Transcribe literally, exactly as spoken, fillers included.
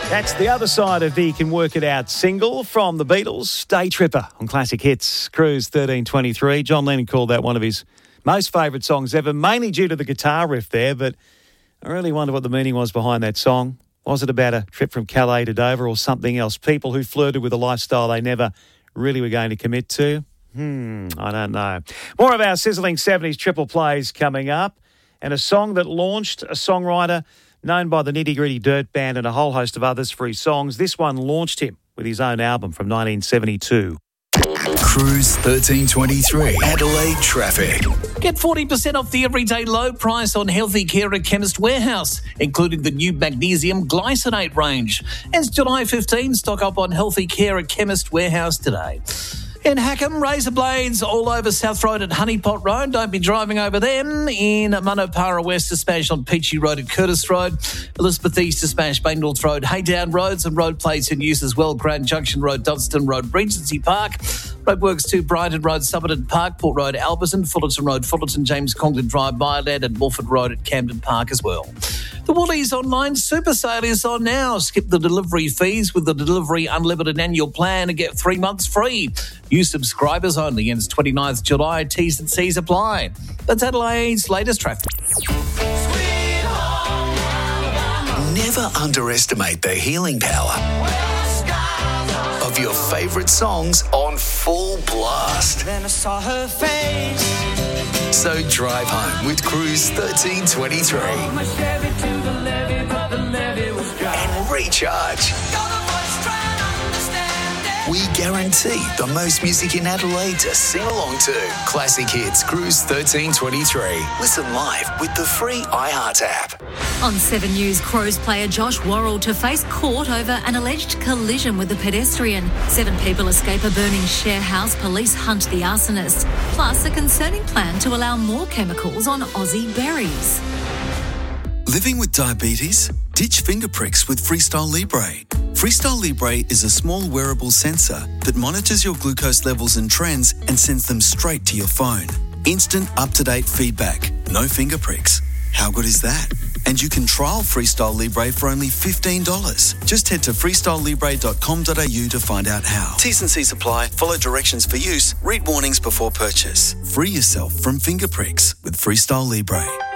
That's the other side of the You Can Work It Out single from the Beatles, Day Tripper on Classic Hits, Cruise thirteen twenty-three. John Lennon called that one of his most favourite songs ever, mainly due to the guitar riff there, but I really wonder what the meaning was behind that song. Was it about a trip from Calais to Dover or something else? People who flirted with a lifestyle they never really were going to commit to? Hmm, I don't know. More of our sizzling seventies triple plays coming up, and a song that launched a songwriter known by the Nitty Gritty Dirt Band and a whole host of others for his songs. This one launched him with his own album from nineteen seventy-two. Cruise thirteen twenty-three, Adelaide traffic. Get forty percent off the everyday low price on Healthy Care at Chemist Warehouse, including the new magnesium glycinate range. It's July fifteenth, stock up on Healthy Care at Chemist Warehouse today. In Hackham, razor blades all over South Road at Honeypot Road. Don't be driving over them. In Manopara West to smash on Peachy Road at Curtis Road. Elizabeth East to smash Bay North Road, Haydown Roads and road plates in use as well. Grand Junction Road, Dunstan Road, Regency Park. Roadworks to Brighton Road, Somerton Park, Port Road, Alberton, Fullerton Road, Fullerton, James Congdon Drive, Byland and Wolford Road at Camden Park as well. The Woolies Online Super Sale is on now. Skip the delivery fees with the Delivery Unlimited annual plan and get three months free. New subscribers only. Ends twenty-ninth July. T's and C's apply. That's Adelaide's latest traffic. Never underestimate the healing power of your favourite songs on full blast. Then I saw her face. So drive home with Cruise thirteen twenty-three and recharge. We guarantee the most music in Adelaide to sing along to. Classic Hits, Cruise thirteen twenty-three. Listen live with the free iHeart app. On Seven News, Crows player Josh Worrell to face court over an alleged collision with a pedestrian. Seven people escape a burning share house. Police hunt the arsonist. Plus, a concerning plan to allow more chemicals on Aussie berries. Living with diabetes? Ditch finger pricks with Freestyle Libre. Freestyle Libre is a small wearable sensor that monitors your glucose levels and trends and sends them straight to your phone. Instant, up-to-date feedback. No finger pricks. How good is that? And you can trial Freestyle Libre for only fifteen dollars. Just head to freestyle libre dot com dot a u to find out how. T's and C's apply. Follow directions for use. Read warnings before purchase. Free yourself from finger pricks with Freestyle Libre.